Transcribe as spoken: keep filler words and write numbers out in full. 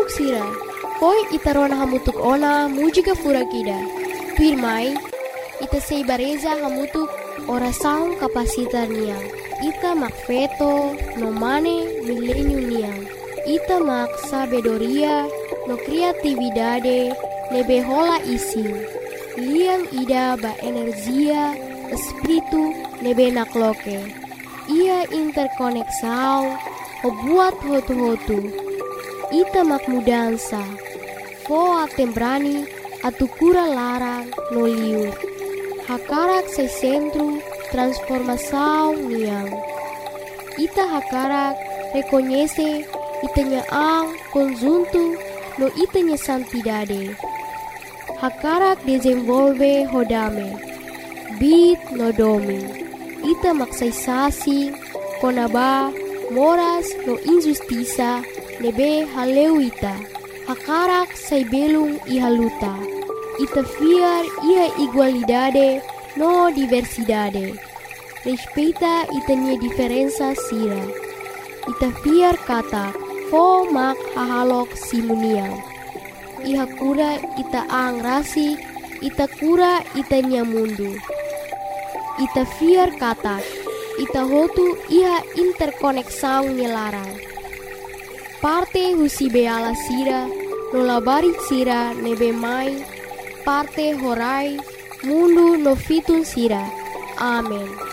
Manuk sira, koi itarona hamutuk ona mujika furakida. Pirmai, ita sei bareza hamutuk orasaun kapasitar niang. Ita mak feto no mane milenium niang. Ita mak sabedoria no kreatividade nebe hola ising. Liang ida ba energia espiritu nebe nakloke. Ia interkoneksau o buat hotu-hotu. Ita mak mudansa. Fo atembrani atukura larang no liur. Hakarak sa sentro transformação niang. Ita hakarak reconhece itanya ang conjunto no itanya santidade. Hakarak desenvolve hodame. Bit no domi. Ita maksaysasi konaba moras no injustiça nebe haleuita. Hakarak say belung ihaluta. Ita fiar ia igualdade no diversidade. Respeita itanya diferença sira. Ita fiar kata fo mak hahalok simuniang. Iha kura ita ang rasi, ita kura itanya mundu. Ita fiar kata, ita hotu iha interkoneksau nyelarang. Parte husi beala sira, nolabarit sira nebe mai, parte horai, mundu no fitun sira. Amen.